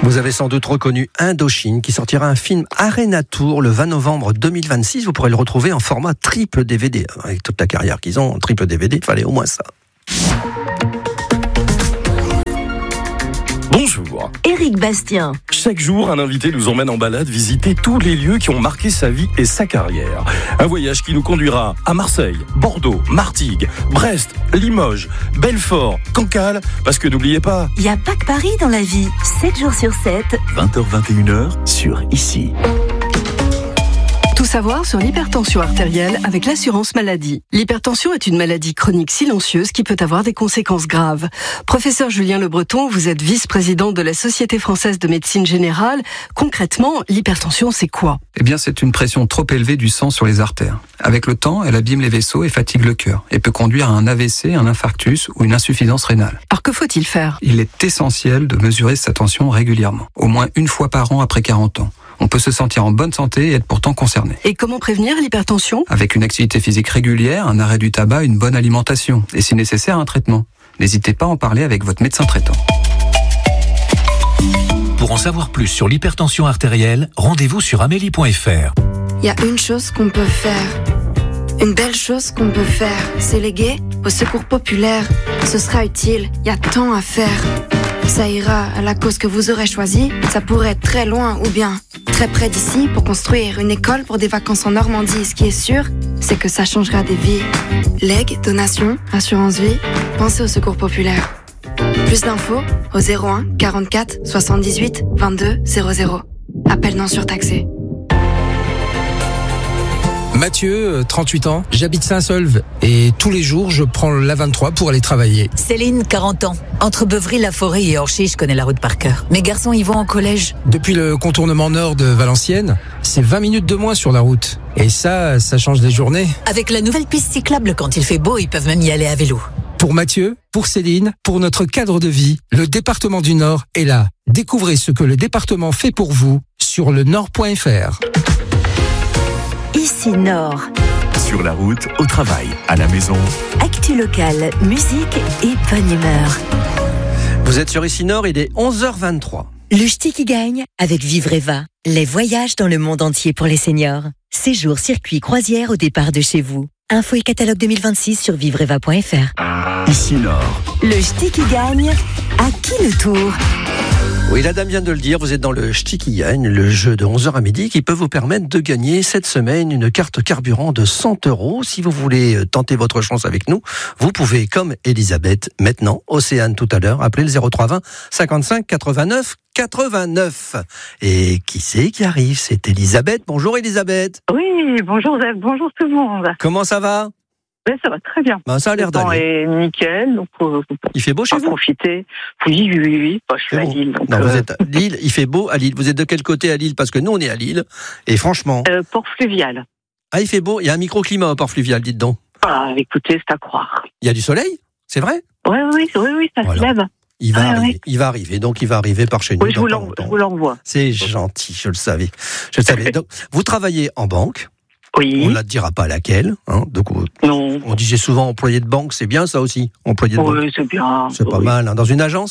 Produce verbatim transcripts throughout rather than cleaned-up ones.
Vous avez sans doute reconnu Indochine qui sortira un film Arena Tour le vingt novembre deux mille vingt-six. Vous pourrez le retrouver en format triple D V D. Avec toute la carrière qu'ils ont en triple D V D, il fallait au moins ça. Bonjour. Éric Bastien. Chaque jour, un invité nous emmène en balade visiter tous les lieux qui ont marqué sa vie et sa carrière. Un voyage qui nous conduira à Marseille, Bordeaux, Martigues, Brest, Limoges, Belfort, Cancale, parce que n'oubliez pas... Il n'y a pas que Paris dans la vie. sept jours sur sept. vingt heures vingt et une heures sur Ici. Tout savoir sur l'hypertension artérielle avec l'assurance maladie. L'hypertension est une maladie chronique silencieuse qui peut avoir des conséquences graves. Professeur Julien Le Breton, vous êtes vice-président de la Société française de médecine générale. Concrètement, l'hypertension, c'est quoi ? Eh bien, c'est une pression trop élevée du sang sur les artères. Avec le temps, elle abîme les vaisseaux et fatigue le cœur et peut conduire à un A V C, un infarctus ou une insuffisance rénale. Alors que faut-il faire ? Il est essentiel de mesurer sa tension régulièrement, au moins une fois par an après quarante ans. On peut se sentir en bonne santé et être pourtant concerné. Et comment prévenir l'hypertension ? Avec une activité physique régulière, un arrêt du tabac, une bonne alimentation et si nécessaire un traitement. N'hésitez pas à en parler avec votre médecin traitant. Pour en savoir plus sur l'hypertension artérielle, rendez-vous sur amélie point f r. Il y a une chose qu'on peut faire, une belle chose qu'on peut faire, c'est léguer au secours populaire. Ce sera utile, il y a tant à faire. Ça ira à la cause que vous aurez choisie, ça pourrait être très loin ou bien très près d'ici pour construire une école pour des vacances en Normandie. Ce qui est sûr, c'est que ça changera des vies. Legs, donations, assurance vie, pensez au secours populaire. Plus d'infos au zéro un quarante-quatre soixante-dix-huit vingt-deux zéro zéro. Appel non surtaxé. Mathieu, trente-huit ans, j'habite Saint-Saulve et tous les jours je prends l'A vingt-trois pour aller travailler. Céline, quarante ans. Entre Beuvry-la-Forêt et Orchy, je connais la route par cœur. Mes garçons y vont en collège. Depuis le contournement nord de Valenciennes, c'est vingt minutes de moins sur la route. Et ça, ça change des journées. Avec la nouvelle piste cyclable, quand il fait beau, ils peuvent même y aller à vélo. Pour Mathieu, pour Céline, pour notre cadre de vie, le département du Nord est là. Découvrez ce que le département fait pour vous sur le nord point f r. Ici Nord. Sur la route, au travail, à la maison. Actu locale, musique et bonne humeur. Vous êtes sur Ici Nord, il est onze heures vingt-trois. Le ch'ti qui gagne avec Vivreva. Les voyages dans le monde entier pour les seniors. Séjour, circuit, croisière au départ de chez vous. Info et catalogue deux mille vingt-six sur vivreva point f r. Ici Nord. Le ch'ti qui gagne, à qui le tour ? Oui, la dame vient de le dire, vous êtes dans le ch'ti qui gagne, le jeu de onze heures à midi qui peut vous permettre de gagner cette semaine une carte carburant de cent euros. Si vous voulez tenter votre chance avec nous, vous pouvez, comme Elisabeth, maintenant, Océane tout à l'heure, appeler le zéro trois vingt cinquante-cinq quatre-vingt-neuf quatre-vingt-neuf. Et qui c'est qui arrive ? C'est Elisabeth. Bonjour Elisabeth. Oui, bonjour, bonjour tout le monde. Comment ça va ? Ben, ça va très bien. Ben, ça a l'air d'aller. Le temps est nickel. Donc, euh, il fait beau chez vous ? Profiter. Oui, oui, oui. oui. Bon, je suis à Lille. Non, euh... vous êtes à Lille. Il fait beau à Lille. Vous êtes de quel côté à Lille ? Parce que nous, on est à Lille. Et franchement. Euh, Port-Fluvial. Ah, il fait beau. Il y a un microclimat au Port-Fluvial, dites donc. Ah, écoutez, c'est à croire. Il y a du soleil ? C'est vrai ? Oui, oui, oui, oui, ça voilà. se lève. Il va, ah, arriver, oui. il va arriver, donc il va arriver par chez nous. Oui, je vous, je vous l'envoie. C'est gentil, je le savais. Je le savais. Donc, vous travaillez en banque. Oui. On ne la dira pas laquelle. Hein. Donc, non. On disait souvent employé de banque, c'est bien ça aussi, employé de oui, banque. Oui, c'est bien. C'est pas oui. mal. Hein. Dans une agence ?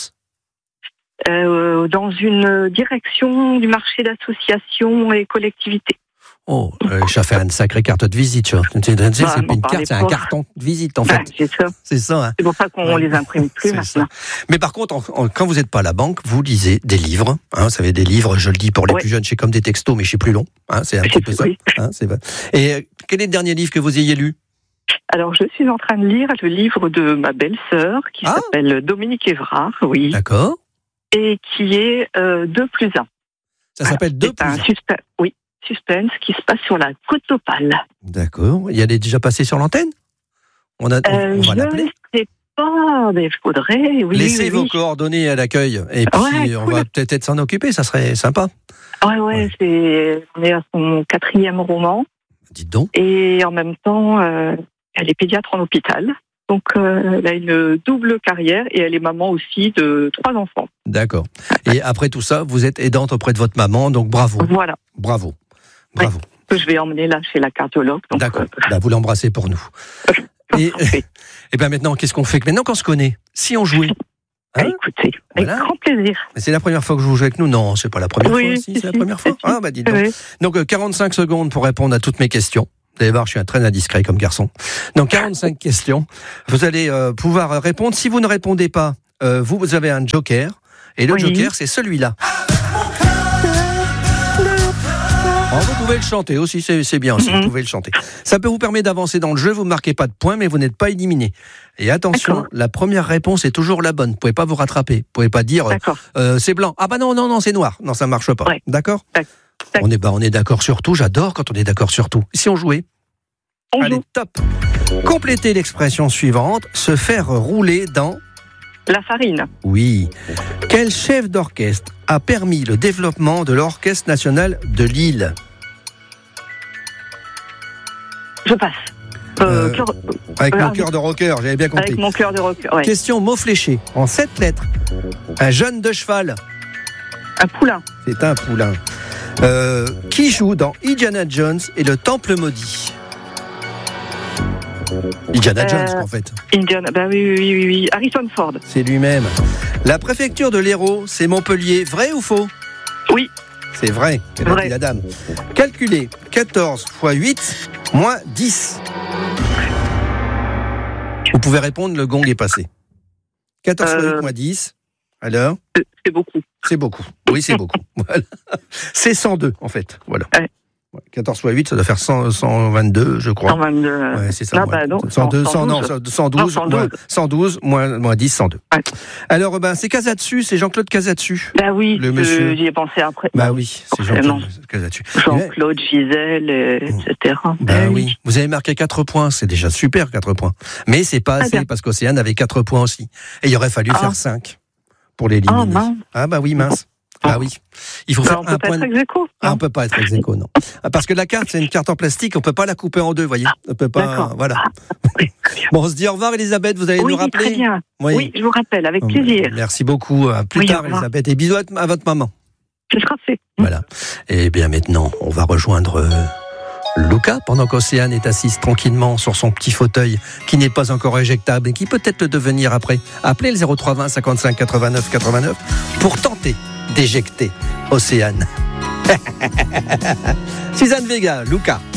euh, Dans une direction du marché d'associations et collectivités. Oh, euh, ça fait une sacrée carte de visite. Tu vois. C'est, c'est, c'est, bah, c'est pas une carte, c'est un carton de visite en fait. Bah, c'est ça. C'est ça. Hein. C'est pour ça qu'on ouais. les imprime plus c'est maintenant. Ça. Mais par contre, en, en, quand vous n'êtes pas à la banque, vous lisez des livres. Hein, vous savez, des livres, je le dis pour les ouais. plus jeunes, c'est comme des textos, mais chez plus long. Hein, c'est un petit peu ça. Oui. Hein, c'est vrai. Et euh, quel est le dernier livre que vous ayez lu ? Alors, je suis en train de lire le livre de ma belle-sœur qui ah. s'appelle Dominique Évrard. Oui. D'accord. Et qui est euh, deux plus un. Ça s'appelle voilà. deux plus un. Suspe- oui. Suspense qui se passe sur la côte d'Opale. D'accord. Il est déjà passé sur l'antenne ? On, a, euh, on va je l'appeler. Je ne sais pas, mais il faudrait. Oui, Laissez oui, vos oui. coordonnées à l'accueil et puis ouais, on cool. va peut-être s'en occuper, ça serait sympa. Ouais, ouais, ouais. C'est, on est à son quatrième roman. Dites donc. Et en même temps, euh, elle est pédiatre en hôpital. Donc, euh, elle a une double carrière et elle est maman aussi de trois enfants. D'accord. Et après tout ça, vous êtes aidante auprès de votre maman, donc bravo. Voilà. Bravo. Bravo. Ouais. Que je vais emmener là chez la cardiologue. Donc D'accord. Euh... Bah, vous l'embrassez pour nous. et, et bien maintenant, qu'est-ce qu'on fait maintenant qu'on se connaît ? Si on jouait, Hein écoutez, avec voilà. grand plaisir. Mais c'est la première fois que je vous joue avec nous? Non, c'est pas la première oui, fois. Si, si, c'est si, la première si, fois. Si. Ah, bah dites donc. Oui. Donc, euh, quarante-cinq secondes pour répondre à toutes mes questions. Vous allez voir, je suis un très indiscret comme garçon. Donc, quarante-cinq questions. Vous allez euh, pouvoir répondre. Si vous ne répondez pas, euh, vous, vous avez un joker. Et le oui. joker, c'est celui-là. Oh, vous pouvez le chanter aussi, c'est, c'est bien aussi, mm-hmm. vous pouvez le chanter. Ça peut vous permettre d'avancer dans le jeu, vous ne marquez pas de points, mais vous n'êtes pas éliminé. Et attention, D'accord. la première réponse est toujours la bonne, vous ne pouvez pas vous rattraper. Vous ne pouvez pas dire euh, c'est blanc, ah bah non, non, non, c'est noir. Non, ça ne marche pas. Ouais. D'accord D'accord. On est, bah, on est d'accord sur tout, j'adore quand on est d'accord sur tout. Si on jouait on Allez, joue. Top. Complétez l'expression suivante, se faire rouler dans... La farine. Oui. Quel chef d'orchestre a permis le développement de l'Orchestre national de Lille? Je passe. Euh, euh, cœur... Avec euh, mon cœur de rocker, j'avais bien compris. Avec mon cœur de rocker, ouais. Question mot fléché. En sept lettres. Un jeune de cheval. Un poulain. C'est un poulain. Euh, qui joue dans Indiana Jones et le Temple maudit? Indiana euh, Jones, en fait. Indiana, bah oui, oui, oui, oui. Harrison Ford. C'est lui-même. La préfecture de l'Hérault, c'est Montpellier. Vrai ou faux? Oui. C'est vrai. Quelle a dit la dame. Calculez quatorze fois huit moins dix. Vous pouvez répondre, le gong est passé. quatorze fois huit moins dix. Alors? C'est beaucoup. C'est beaucoup. Oui, c'est beaucoup. Voilà. C'est cent deux, en fait. Voilà. Ouais. quatorze fois huit, ça doit faire cent, cent vingt-deux, je crois. cent vingt-deux. Ouais, c'est ça. Non, bah non, cent deux, cent, non, cent douze, non, moins, cent douze, moins, moins dix, cent deux. Ouais. Alors, ben, c'est Casatsu, c'est Jean-Claude Casatsu. Bah oui, le monsieur. J'y ai pensé après. Bah oui, c'est Jean-Claude Casatsu. Jean-Claude Gisèle, et cetera. Bah euh, oui. Vous avez marqué quatre points, c'est déjà super, quatre points. Mais c'est pas assez, ah, parce qu'Océane avait quatre points aussi. Et il aurait fallu ah. faire cinq pour l'éliminer. Ah, ah bah oui, mince. Ah oui, il faut bah, faire on un peut point. Pas être ex-aequo, ah, on peut pas être ex-aequo, non. Parce que la carte, c'est une carte en plastique, on peut pas la couper en deux, voyez. On peut pas. D'accord. Voilà. Bon, on se dit au revoir, Elisabeth. Vous allez oui, nous rappeler. Très bien. Oui. oui, je vous rappelle, avec plaisir. Merci beaucoup. À plus oui, tard, Elisabeth, et bisous à votre maman. Ce sera fait. Voilà. Et bien maintenant, on va rejoindre euh, Luca pendant qu'Océane est assise tranquillement sur son petit fauteuil qui n'est pas encore éjectable et qui peut être le devenir après. Appelez le zéro trois vingt cinquante-cinq quatre-vingt-neuf quatre-vingt-neuf pour tenter d'éjecter Océane. Suzanne Vega, Luca.